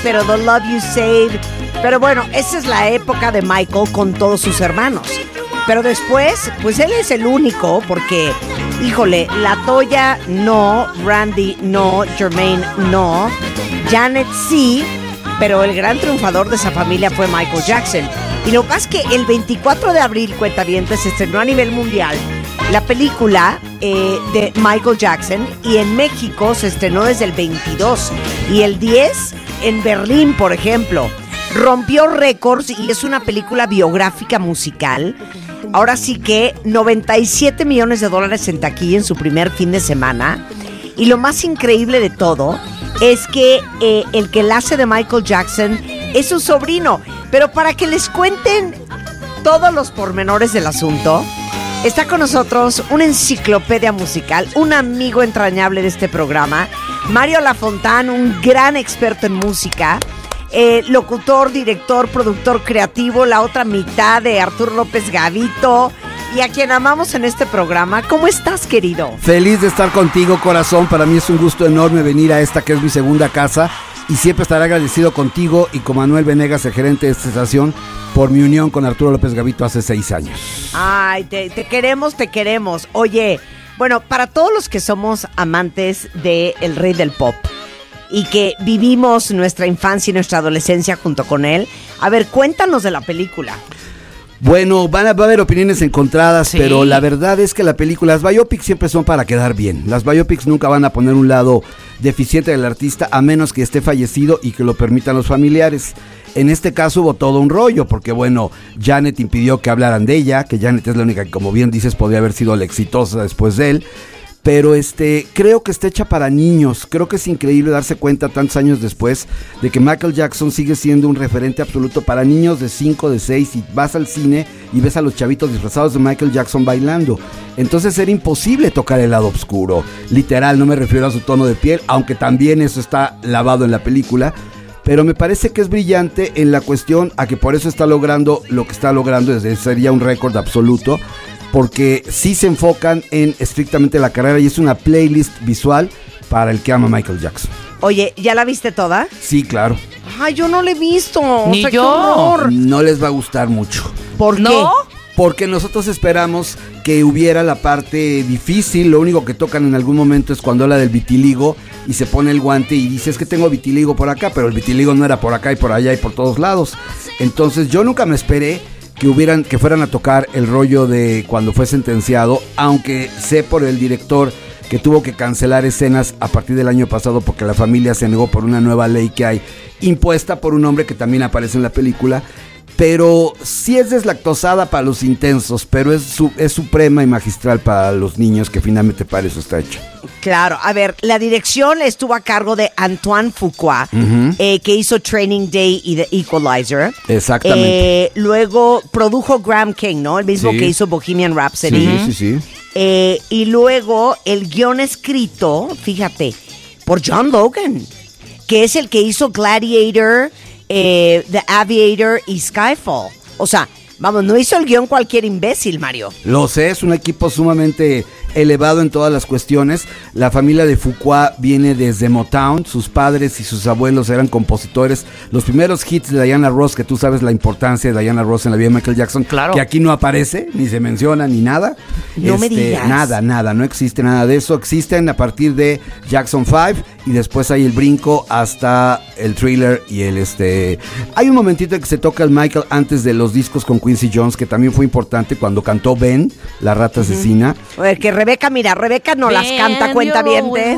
pero The Love You Saved. Pero bueno, esa es la época de Michael con todos sus hermanos. Pero después, pues él es el único porque, híjole, LaToya no, Randy no, Jermaine no, Janet sí, pero el gran triunfador de esa familia fue Michael Jackson. Y lo que pasa es que el 24 de abril, cuentavientes, se estrenó a nivel mundial la película de Michael Jackson, y en México se estrenó desde el 22 y el 10 en Berlín, por ejemplo. Rompió récords y es una película biográfica musical. Ahora sí que $97 millones en taquilla en su primer fin de semana. Y lo más increíble de todo es que el que la hace de Michael Jackson es su sobrino. Pero para que les cuenten todos los pormenores del asunto, está con nosotros una enciclopedia musical, un amigo entrañable de este programa, Mario Lafontán, un gran experto en música, locutor, director, productor creativo, la otra mitad de Arturo López Gavito, y a quien amamos en este programa. ¿Cómo estás, querido? Feliz de estar contigo, corazón. Para mí es un gusto enorme venir a esta que es mi segunda casa, y siempre estaré agradecido contigo y con Manuel Venegas, el gerente de esta estación, por mi unión con Arturo López Gavito hace 6 años. Ay, te queremos, te queremos. Oye, bueno, para todos los que somos amantes del rey del pop y que vivimos nuestra infancia y nuestra adolescencia junto con él, a ver, cuéntanos de la película. Bueno, va a haber opiniones encontradas, sí, pero la verdad es que las biopics siempre son para quedar bien. Las biopics nunca van a poner un lado deficiente del artista, a menos que esté fallecido y que lo permitan los familiares. En este caso hubo todo un rollo, porque bueno, Janet impidió que hablaran de ella, que Janet es la única que, como bien dices, podría haber sido la exitosa después de él. Pero creo que está hecha para niños. Creo que es increíble darse cuenta tantos años después de que Michael Jackson sigue siendo un referente absoluto para niños de 5, de 6, y vas al cine y ves a los chavitos disfrazados de Michael Jackson bailando. Entonces era imposible tocar el lado oscuro. Literal, no me refiero a su tono de piel, aunque también eso está lavado en la película. Pero me parece que es brillante en la cuestión a que por eso está logrando lo que está logrando, sería un récord absoluto, porque sí se enfocan en estrictamente la carrera y es una playlist visual para el que ama Michael Jackson. Oye, ¿ya la viste toda? Sí, claro. Ay, yo no la he visto. Ni yo. Qué horror. No les va a gustar mucho. ¿Por qué? ¿No? Porque nosotros esperamos que hubiera la parte difícil. Lo único que tocan en algún momento es cuando habla del vitiligo y se pone el guante y dice, es que tengo vitiligo por acá, pero el vitiligo no era por acá y por allá y por todos lados. Entonces yo nunca me esperé que fueran a tocar el rollo de cuando fue sentenciado, aunque sé por el director que tuvo que cancelar escenas a partir del año pasado porque la familia se negó por una nueva ley que hay impuesta por un hombre que también aparece en la película. Pero sí es deslactosada para los intensos, pero es suprema y magistral para los niños, que finalmente para eso está hecha. Claro, a ver, la dirección estuvo a cargo de Antoine Fuqua, que hizo Training Day y The Equalizer. Exactamente. Luego produjo Graham King, ¿no? El mismo que hizo Bohemian Rhapsody. Sí. Y luego el guión escrito, fíjate, por John Logan, que es el que hizo Gladiator, The Aviator y Skyfall. O sea, vamos, no hizo el guión cualquier imbécil, Mario. Lo sé, es un equipo sumamente elevado en todas las cuestiones. La familia de Fuqua viene desde Motown. Sus padres y sus abuelos eran compositores. Los primeros hits de Diana Ross, que tú sabes la importancia de Diana Ross en la vida de Michael Jackson, claro, que aquí no aparece, ni se menciona, ni nada. No me digas. Nada, no existe nada de eso. Existen a partir de Jackson 5 y después hay el brinco hasta el Thriller y el Hay un momentito en que se toca el Michael antes de los discos con Quincy Jones, que también fue importante cuando cantó Ben, la rata asesina. Que Rebeca no las canta, cuentavientes.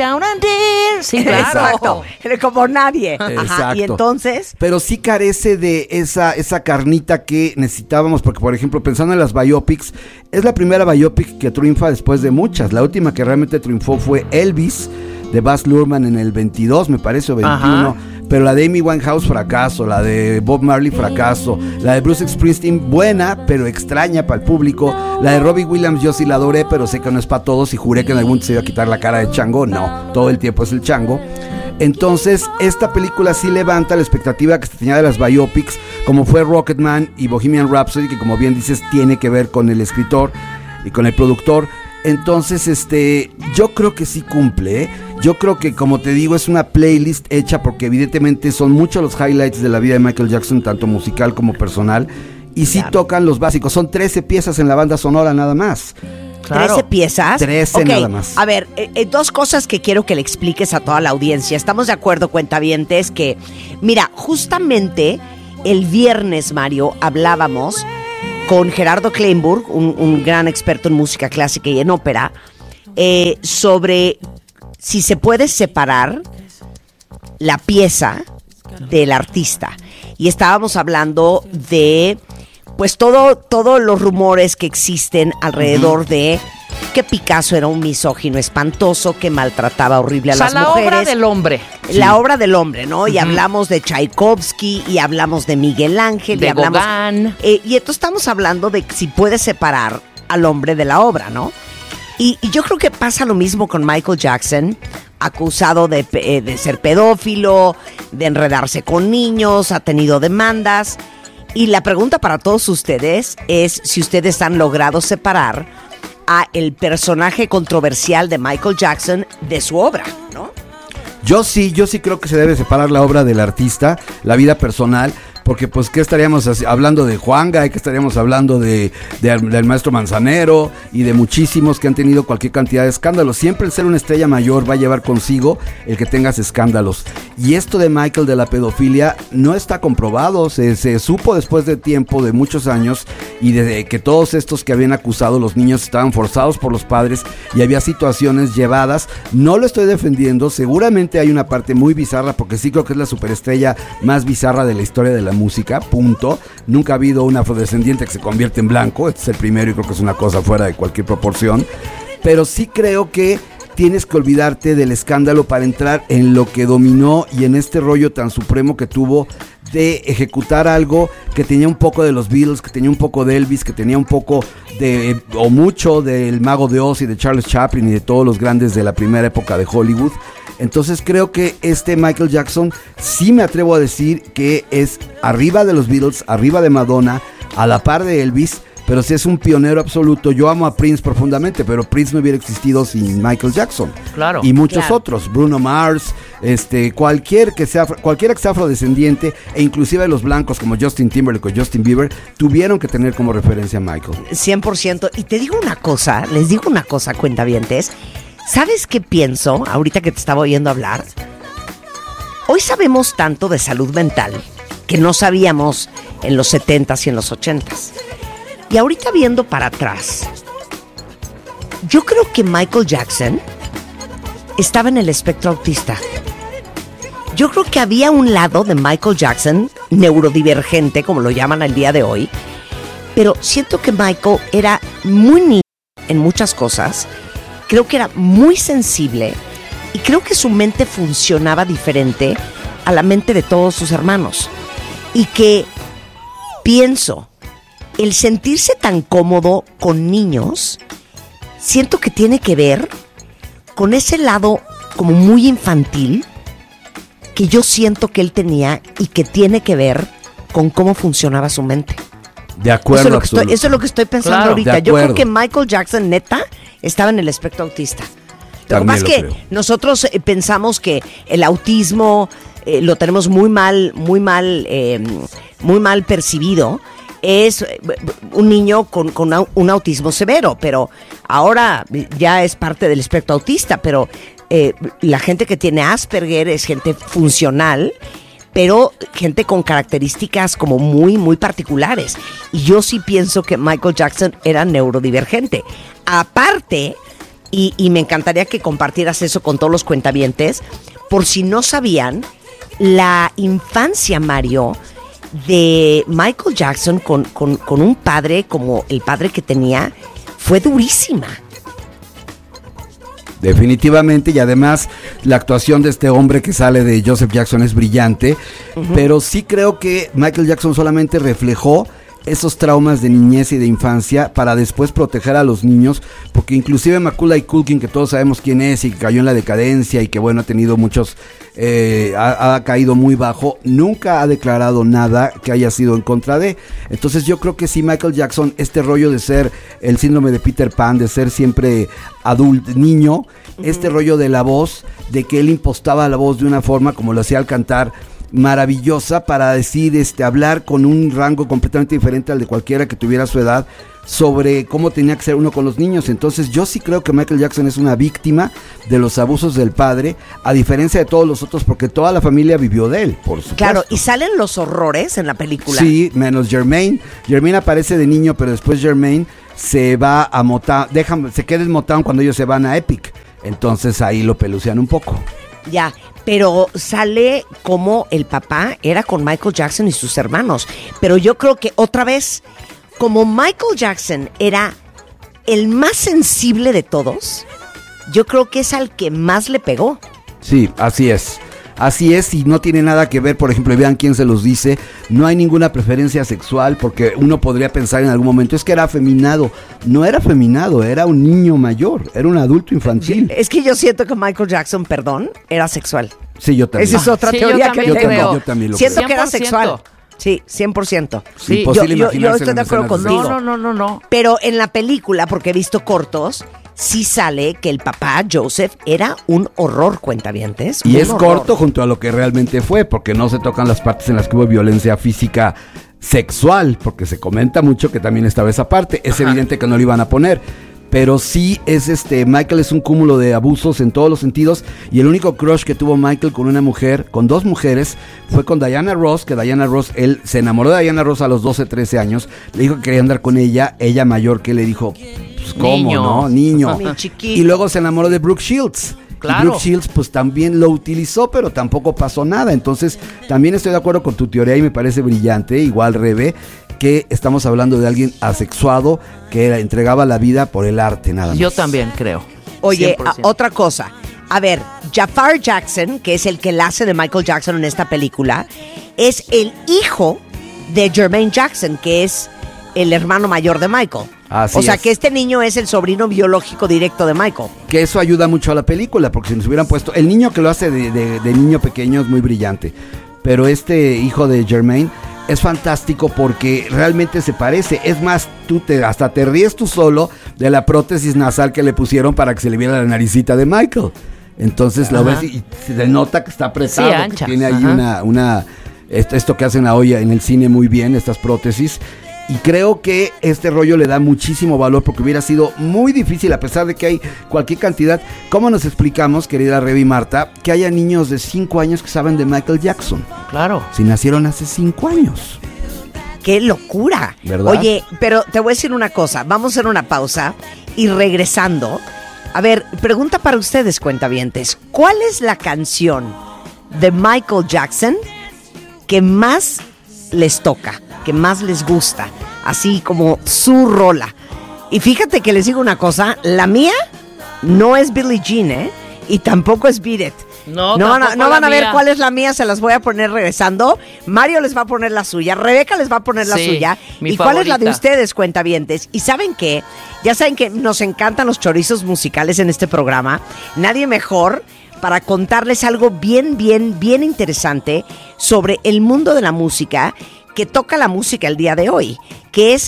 Sí, claro. Exacto, como nadie. Exacto. Ajá. Y entonces, pero sí carece de esa carnita que necesitábamos, porque por ejemplo, pensando en las biopics, es la primera biopic que triunfa después de muchas. La última que realmente triunfó fue Elvis, de Baz Luhrmann en el 22, me parece, o 21. Ajá. Pero la de Amy Winehouse, fracaso. La de Bob Marley, fracaso. La de Bruce Springsteen, buena, pero extraña para el público. La de Robbie Williams, yo sí la adoré, pero sé que no es para todos y juré que en algún momento se iba a quitar la cara de Chango. No, todo el tiempo es el Chango. Entonces, esta película sí levanta la expectativa que se tenía de las biopics, como fue Rocketman y Bohemian Rhapsody, que como bien dices, tiene que ver con el escritor y con el productor. Entonces, yo creo que sí cumple, ¿eh? Yo creo que, como te digo, es una playlist hecha porque evidentemente son muchos los highlights de la vida de Michael Jackson, tanto musical como personal, y sí tocan los básicos. Son 13 piezas en la banda sonora nada más. Claro. ¿13 piezas? 13 nada más. A ver, dos cosas que quiero que le expliques a toda la audiencia. Estamos de acuerdo, cuentavientes, que, mira, justamente el viernes, Mario, hablábamos con Gerardo Kleinburg, un gran experto en música clásica y en ópera, sobre si se puede separar la pieza del artista. Y estábamos hablando de, pues, todos los rumores que existen alrededor de que Picasso era un misógino espantoso, que maltrataba horrible a las mujeres. La obra del hombre. La obra del hombre, ¿no? Y hablamos de Tchaikovsky, y hablamos de Miguel Ángel, de y hablamos... Gauguin. Y entonces estamos hablando de si puede separar al hombre de la obra, ¿no? Y yo creo que pasa lo mismo con Michael Jackson, acusado de ser pedófilo, de enredarse con niños, ha tenido demandas. Y la pregunta para todos ustedes es si ustedes han logrado separar a el personaje controversial de Michael Jackson de su obra, ¿no? Yo sí creo que se debe separar la obra del artista, la vida personal, porque pues ¿qué estaríamos hablando de Juanga? ¿Qué estaríamos hablando del maestro Manzanero? Y de muchísimos que han tenido cualquier cantidad de escándalos. Siempre el ser una estrella mayor va a llevar consigo el que tengas escándalos. Y esto de Michael de la pedofilia no está comprobado, se supo después de tiempo, de muchos años, y de que todos estos que habían acusado, los niños estaban forzados por los padres y había situaciones llevadas. No lo estoy defendiendo, seguramente hay una parte muy bizarra, porque sí creo que es la superestrella más bizarra de la historia de la música, punto. Nunca ha habido un afrodescendiente que se convierte en blanco, este es el primero y creo que es una cosa fuera de cualquier proporción, pero sí creo que tienes que olvidarte del escándalo para entrar en lo que dominó y en este rollo tan supremo que tuvo de ejecutar algo que tenía un poco de los Beatles, que tenía un poco de Elvis, que tenía un poco de, o mucho del Mago de Oz y de Charles Chaplin y de todos los grandes de la primera época de Hollywood. Entonces creo que Michael Jackson sí me atrevo a decir que es arriba de los Beatles, arriba de Madonna, a la par de Elvis, pero sí es un pionero absoluto. Yo amo a Prince profundamente, pero Prince no hubiera existido sin Michael Jackson. Claro. Y muchos otros, Bruno Mars, cualquiera que sea afrodescendiente, e inclusive los blancos como Justin Timberlake o Justin Bieber, tuvieron que tener como referencia a Michael. 100%. Y te digo una cosa, les digo una cosa, cuentavientes. ¿Sabes qué pienso ahorita que te estaba oyendo hablar? Hoy sabemos tanto de salud mental que no sabíamos en los 70s y en los 80s. Y ahorita viendo para atrás, yo creo que Michael Jackson estaba en el espectro autista. Yo creo que había un lado de Michael Jackson neurodivergente, como lo llaman al día de hoy, pero siento que Michael era muy niño en muchas cosas. Creo que era muy sensible y creo que su mente funcionaba diferente a la mente de todos sus hermanos. Y que pienso, el sentirse tan cómodo con niños, siento que tiene que ver con ese lado como muy infantil que yo siento que él tenía y que tiene que ver con cómo funcionaba su mente. De acuerdo, eso es lo que estoy pensando ahorita. Yo creo que Michael Jackson, neta, estaba en el espectro autista. Lo que pasa es que nosotros pensamos que el autismo lo tenemos muy mal percibido. Es un niño con un autismo severo, pero ahora ya es parte del espectro autista. Pero la gente que tiene Asperger es gente funcional, pero gente con características como muy, muy particulares. Y yo sí pienso que Michael Jackson era neurodivergente. Aparte, y me encantaría que compartieras eso con todos los cuentavientes, por si no sabían, la infancia, Mario, de Michael Jackson con un padre como el padre que tenía, fue durísima. Definitivamente, y además la actuación de este hombre que sale de Joseph Jackson es brillante, pero sí creo que Michael Jackson solamente reflejó esos traumas de niñez y de infancia para después proteger a los niños, porque inclusive Macaulay Culkin, que todos sabemos quién es y que cayó en la decadencia y que bueno, ha tenido muchos, ha caído muy bajo, nunca ha declarado nada que haya sido en contra de. Entonces yo creo que sí, Michael Jackson, este rollo de ser el síndrome de Peter Pan, de ser siempre adulto, niño, este rollo de la voz, de que él impostaba la voz de una forma como lo hacía al cantar, maravillosa para decir, hablar con un rango completamente diferente al de cualquiera que tuviera su edad sobre cómo tenía que ser uno con los niños. Entonces yo sí creo que Michael Jackson es una víctima de los abusos del padre, a diferencia de todos los otros, porque toda la familia vivió de él, por supuesto. Claro, y salen los horrores en la película. Sí, menos Jermaine. Jermaine aparece de niño, pero después Jermaine se va a Motown, se queda en Motown cuando ellos se van a Epic. Entonces ahí lo pelucean un poco. Ya, pero sale como el papá era con Michael Jackson y sus hermanos. Pero yo creo que otra vez, como Michael Jackson era el más sensible de todos, yo creo que es al que más le pegó. Sí, así es. Así es, y no tiene nada que ver, por ejemplo, vean quién se los dice, no hay ninguna preferencia sexual, porque uno podría pensar en algún momento, es que era afeminado. No era afeminado, era un niño mayor, era un adulto infantil. Es que yo siento que Michael Jackson, perdón, era sexual. Sí, yo también. Esa es otra Sí, teoría yo que también tengo. Yo también lo Siento creo. que era 100%. sexual. Sí, 100%. Sí, imposible yo imaginarse estoy de las acuerdo escenas de contigo. sexo. No. Pero en la película, porque he visto cortos, sí sale que el papá, Joseph, era un horror, cuentavientes. Y un es horror. corto junto a lo que realmente fue, porque no se tocan las partes en las que hubo violencia física sexual, porque se comenta mucho que también estaba esa parte. Es evidente que no lo iban a poner, pero sí es Michael es un cúmulo de abusos en todos los sentidos, y el único crush que tuvo Michael con una mujer, con dos mujeres, fue con Diana Ross, que Diana Ross, él se enamoró de Diana Ross a los 12, 13 años, le dijo que quería andar con ella mayor que le dijo, pues cómo, Niño. ¿no? Niño. Mi chiquito. Y luego se enamoró de Brooke Shields. Claro. Y Brooke Shields pues también lo utilizó, pero tampoco pasó nada. Entonces también estoy de acuerdo con tu teoría y me parece brillante, igual Rebe, que estamos hablando de alguien asexuado que entregaba la vida por el arte, nada más. Yo también creo. Oye, 100%. otra cosa. A ver, Jafar Jackson, que es el que la hace de Michael Jackson en esta película, es el hijo de Jermaine Jackson, que es el hermano mayor de Michael. Así o sea, es. que este niño es el sobrino biológico directo de Michael. Que eso ayuda mucho a la película, porque si nos hubieran puesto... El niño que lo hace de niño pequeño es muy brillante, pero este hijo de Jermaine es fantástico porque realmente se parece. Es más, hasta te ríes tú solo de la prótesis nasal que le pusieron para que se le viera la naricita de Michael. Entonces lo ves y se nota que está apretado, Sí, que ancha. tiene ahí Ajá. esto que hacen hoy en el cine muy bien, estas prótesis. Y creo que este rollo le da muchísimo valor, porque hubiera sido muy difícil, a pesar de que hay cualquier cantidad. ¿Cómo nos explicamos, querida Rebe y Marta, que haya niños de 5 años que saben de Michael Jackson? Claro. Si nacieron hace 5 años. ¡Qué locura! ¿Verdad? Oye, pero te voy a decir una cosa. Vamos a hacer una pausa y regresando. A ver, pregunta para ustedes, cuentavientes. ¿Cuál es la canción de Michael Jackson que más les toca, que más les gusta? Así como su rola. Y fíjate que les digo una cosa. La mía no es Billie Jean, ¿eh? Y tampoco es Beat It. No, No van a tampoco la ver mía. cuál es la mía, se las voy a poner regresando. Mario les va a poner la suya, Rebeca les va a poner la Sí, suya. mi ¿Y cuál es la de favorita. ustedes, cuentavientes? Y ¿saben qué? Ya saben que nos encantan los chorizos musicales en este programa. Nadie mejor para contarles algo bien interesante sobre el mundo de la música que toca la música el día de hoy, que es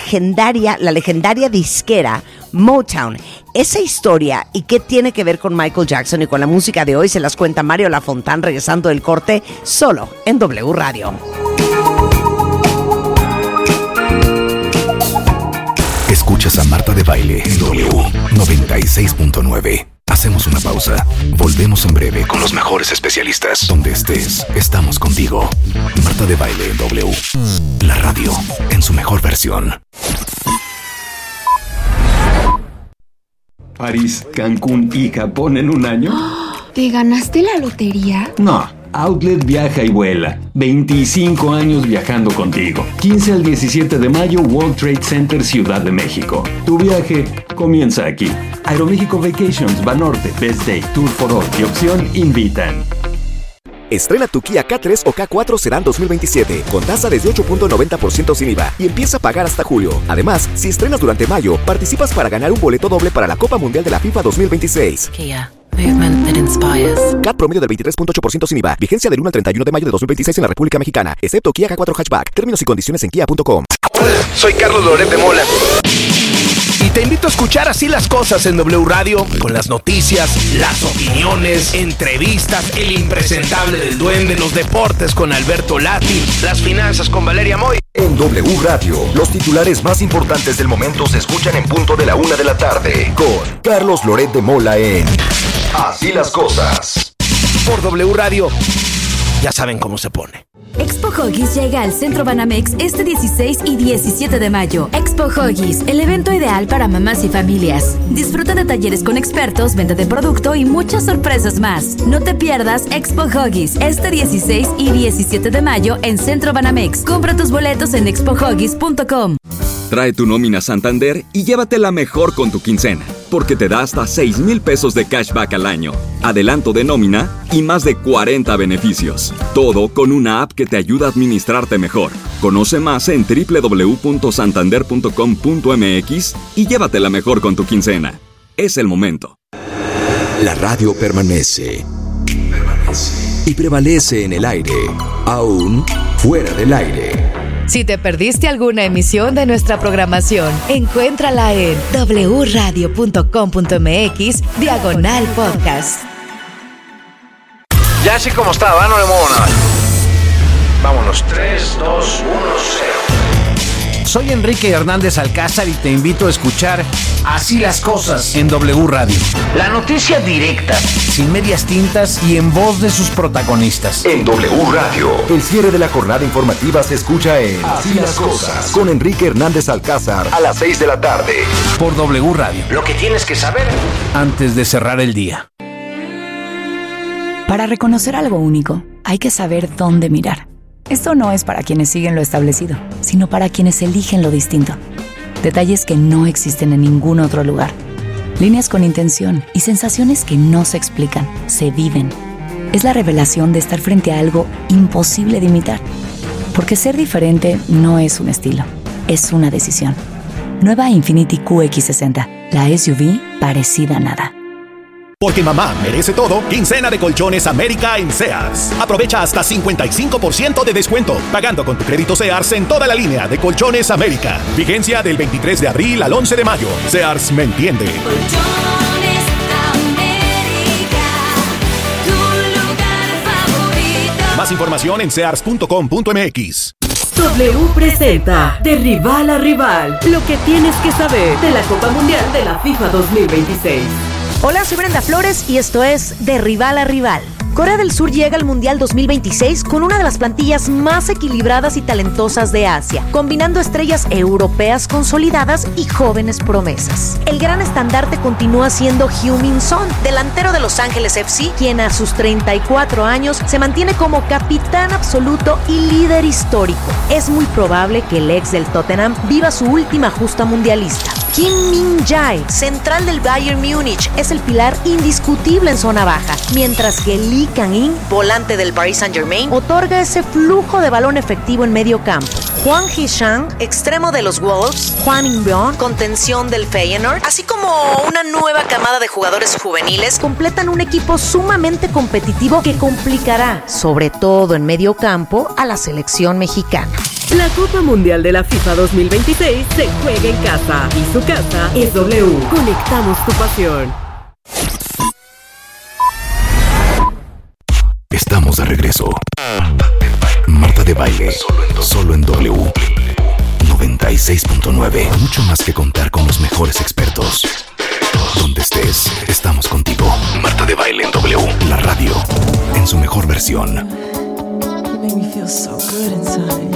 la legendaria disquera Motown. Esa historia y qué tiene que ver con Michael Jackson y con la música de hoy se las cuenta Mario Lafontán regresando del corte solo en W Radio. Escuchas a Marta de Baile en W 96.9. Hacemos una pausa. Volvemos en breve con los mejores especialistas. Donde estés, estamos contigo. Marta de Baile en W. La radio en su mejor versión. París, Cancún y Japón en un año. ¿Te ganaste la lotería? No, Outlet viaja y vuela. 25 años viajando contigo. 15 al 17 de mayo, World Trade Center, Ciudad de México. Tu viaje comienza aquí. Aeroméxico Vacations, Banorte, Best Day, Tour for All y Opción invitan. Estrena tu Kia K3 o K4 Sedan 2027 con tasa desde 8.90% sin IVA y empieza a pagar hasta julio. Además, si estrenas durante mayo, participas para ganar un boleto doble para la Copa Mundial de la FIFA 2026. Kia. Movement that inspires. CAT promedio del 23.8% sin IVA. Vigencia del 1 al 31 de mayo de 2026 en la República Mexicana, excepto Kia K4 Hatchback. Términos y condiciones en kia.com. Hola, soy Carlos Loret de Mola. Y te invito a escuchar Así las Cosas en W Radio, con las noticias, las opiniones, entrevistas, el impresentable del Duende, los deportes con Alberto Lati, las finanzas con Valeria Moy. En W Radio, los titulares más importantes del momento se escuchan en punto de la 1 de la tarde con Carlos Loret de Mola en Así las Cosas. Por W Radio, ya saben cómo se pone. Expo Huggies llega al Centro Banamex este 16 y 17 de mayo. Expo Huggies, el evento ideal para mamás y familias. Disfruta de talleres con expertos, venta de producto y muchas sorpresas más. No te pierdas Expo Huggies este 16 y 17 de mayo en Centro Banamex. Compra tus boletos en expohuggies.com. Trae tu nómina Santander y llévatela mejor con tu quincena, porque te da hasta 6,000 pesos de cashback al año, adelanto de nómina y más de 40 beneficios. Todo con una app que te ayuda a administrarte mejor. Conoce más en www.santander.com.mx y llévatela mejor con tu quincena. Es el momento. La radio permanece. Y prevalece en el aire, aún fuera del aire. Si te perdiste alguna emisión de nuestra programación, encuéntrala en wradio.com.mx/podcast. Ya así como está, ¿va? No le muevo nada. Vámonos, 3, 2, 1, 0. Soy Enrique Hernández Alcázar y te invito a escuchar Así las Cosas en W Radio. La noticia directa, sin medias tintas y en voz de sus protagonistas. En W Radio, el cierre de la jornada informativa se escucha en Así las Cosas con Enrique Hernández Alcázar a las 6 de la tarde. Por W Radio. Lo que tienes que saber antes de cerrar el día. Para reconocer algo único, hay que saber dónde mirar. Esto no es para quienes siguen lo establecido, sino para quienes eligen lo distinto. Detalles que no existen en ningún otro lugar. Líneas con intención y sensaciones que no se explican, se viven. Es la revelación de estar frente a algo imposible de imitar. Porque ser diferente no es un estilo, es una decisión. Nueva Infiniti QX60, la SUV parecida a nada. Porque mamá merece todo, quincena de Colchones América en Sears. Aprovecha hasta 55% de descuento, pagando con tu crédito Sears en toda la línea de Colchones América. Vigencia del 23 de abril al 11 de mayo. Sears me entiende. Colchones América, tu lugar favorito. Más información en sears.com.mx. W presenta De Rival a Rival, lo que tienes que saber de la Copa Mundial de la FIFA 2026. Hola, soy Brenda Flores y esto es De Rival a Rival. Corea del Sur llega al Mundial 2026 con una de las plantillas más equilibradas y talentosas de Asia, combinando estrellas europeas consolidadas y jóvenes promesas. El gran estandarte continúa siendo Heung-min Son, delantero de Los Ángeles FC, quien a sus 34 años se mantiene como capitán absoluto y líder histórico. Es muy probable que el ex del Tottenham viva su última justa mundialista. Kim Min-jae, central del Bayern Múnich, es el pilar indiscutible en zona baja, mientras que Lee Kang-in, volante del Paris Saint-Germain, otorga ese flujo de balón efectivo en medio campo. Hwang Hee-chan, extremo de los Wolves, Hwang Min-byun, contención del Feyenoord, así como una nueva camada de jugadores juveniles, completan un equipo sumamente competitivo que complicará, sobre todo en medio campo, a la selección mexicana. La Copa Mundial de la FIFA 2026 se juega en casa y su casa es W. Conectamos tu pasión. Estamos de regreso. Marta de Baile, solo en W 96.9. Mucho más que contar con los mejores expertos. Donde estés, estamos contigo. Marta de Baile en W, la radio, en su mejor versión. You make me feel so good inside.